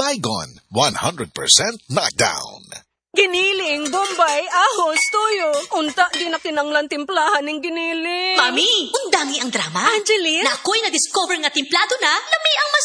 Baygon, 100% knockdown. Giniling, Bombay, ahos, toyo. Unta, di na kinanglan timplahan ng giniling. Mami, undami ang drama. Angeline? Na ako'y na-discover nga timplado na, lami ang